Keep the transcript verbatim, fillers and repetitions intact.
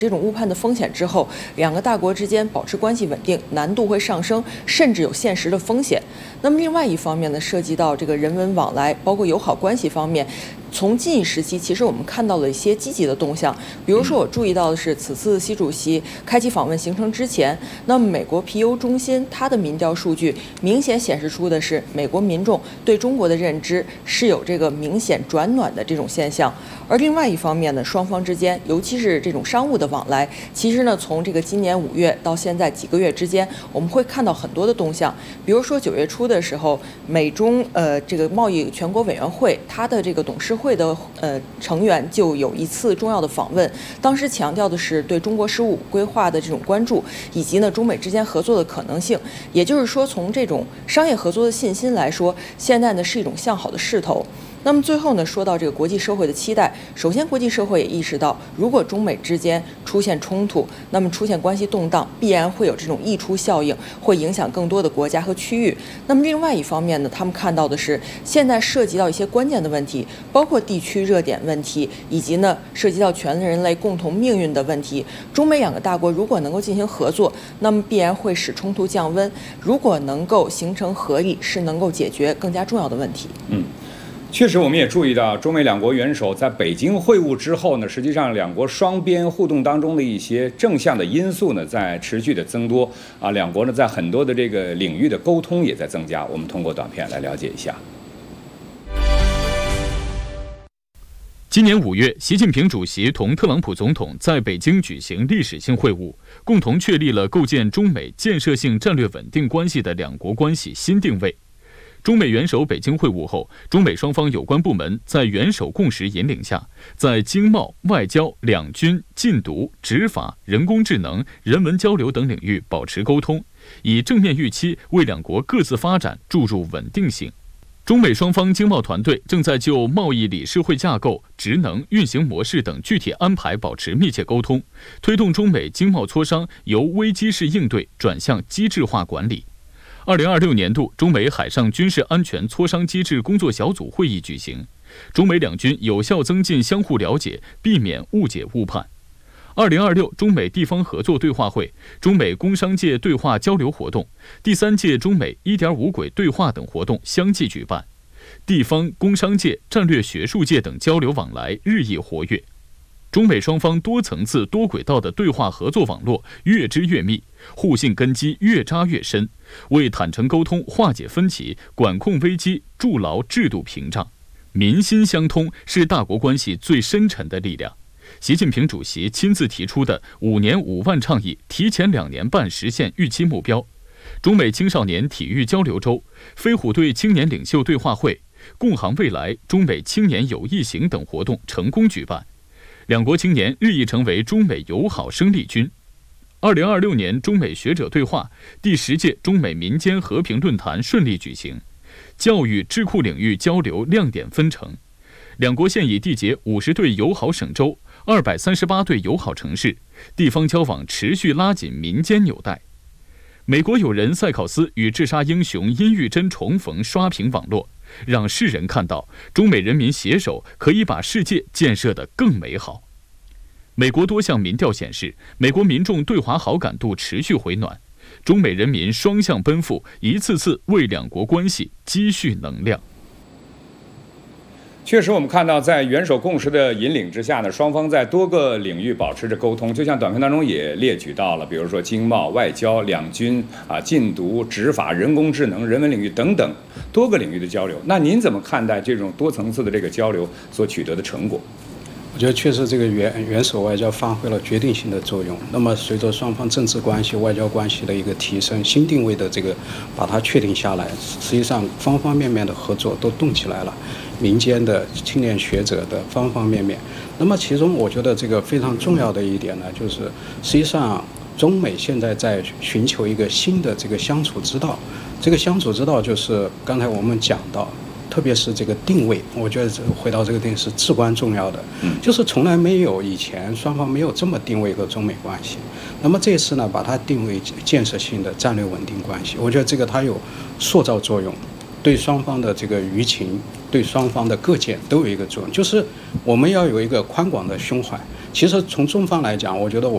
这种误判的风险之后，两个大国之间保持关系稳定难度会上升，甚至有现实的风险。那么另外一方面呢，涉及到这个人文往来，包括友好关系方面，从近一时期，其实我们看到了一些积极的动向。比如说，我注意到的是，此次习主席开启访问行程之前，那么美国皮尤中心它的民调数据明显显示出的是，美国民众对中国的认知是有这个明显转暖的这种现象。而另外一方面呢，双方之间，尤其是这种商务的往来，其实呢，从这个今年五月到现在几个月之间，我们会看到很多的动向。比如说九月初的时候，美中呃这个贸易全国委员会它的这个董事会的呃成员就有一次重要的访问，当时强调的是对中国“十五”规划的这种关注，以及呢中美之间合作的可能性。也就是说，从这种商业合作的信心来说，现在呢是一种向好的势头。那么最后呢，说到这个国际社会的期待，首先国际社会也意识到，如果中美之间出现冲突，那么出现关系动荡，必然会有这种溢出效应，会影响更多的国家和区域。那么另外一方面呢，他们看到的是，现在涉及到一些关键的问题，包括地区热点问题，以及呢涉及到全人类共同命运的问题。中美两个大国如果能够进行合作，那么必然会使冲突降温；如果能够形成合力，是能够解决更加重要的问题。 嗯。确实，我们也注意到，中美两国元首在北京会晤之后呢，实际上两国双边互动当中的一些正向的因素呢，在持续的增多啊。两国呢，在很多的这个领域的沟通也在增加。我们通过短片来了解一下。 今年五月，习近平主席同特朗普总统在北京举行历史性会晤，共同确立了构建中美建设性战略稳定关系的两国关系新定位。中美元首北京会晤后，中美双方有关部门在元首共识引领下，在经贸、外交、两军、禁毒、执法、人工智能、人文交流等领域保持沟通，以正面预期为两国各自发展注入稳定性。中美双方经贸团队正在就贸易理事会架构、职能、运行模式等具体安排保持密切沟通，推动中美经贸磋商由危机式应对转向机制化管理。二零二六年度中美海上军事安全磋商机制工作小组会议举行，中美两军有效增进相互了解，避免误解误判。二零二六中美地方合作对话会、中美工商界对话交流活动、第三届中美 一点五 轨对话等活动相继举办，地方、工商界、战略学术界等交流往来日益活跃。中美双方多层次多轨道的对话合作网络越织越密，互信根基越扎越深，为坦诚沟通、化解分歧、管控危机筑牢制度屏障。民心相通是大国关系最深沉的力量。习近平主席亲自提出的五年五万倡议，提前两年半实现预期目标。中美青少年体育交流周、飞虎队青年领袖对话会、共航未来中美青年友谊行等活动成功举办。两国青年日益成为中美友好生力军。二零二六年中美学者对话第十届中美民间和平论坛顺利举行，教育智库领域交流亮点纷呈。两国现已缔结五十对友好省州、二百三十八对友好城市，地方交往持续拉紧民间纽带。美国友人塞考斯与治沙英雄殷玉珍重逢，刷屏网络，让世人看到中美人民携手可以把世界建设得更美好。美国多项民调显示，美国民众对华好感度持续回暖，中美人民双向奔赴，一次次为两国关系积蓄能量。 确实，我们看到在元首共识的引领之下呢，双方在多个领域保持着沟通。就像短片当中也列举到了，比如说经贸、外交、两军啊、禁毒、执法、人工智能、人文领域等等多个领域的交流。那您怎么看待这种多层次的这个交流所取得的成果？ 我觉得确实这个元元首外交发挥了决定性的作用。那么随着双方政治关系、外交关系的一个提升，新定位的这个把它确定下来，实际上方方面面的合作都动起来了，民间的、青年学者的方方面面。那么其中我觉得这个非常重要的一点呢，就是实际上中美现在在寻求一个新的这个相处之道。这个相处之道就是刚才我们讲到，特别是这个定位，我觉得回到这个定位是至关重要的。就是从来没有以前双方没有这么定位过中美关系。那么这次呢，把它定为建设性的战略稳定关系，我觉得这个它有塑造作用，对双方的这个舆情、对双方的各界都有一个作用。就是我们要有一个宽广的胸怀。其实从中方来讲，我觉得我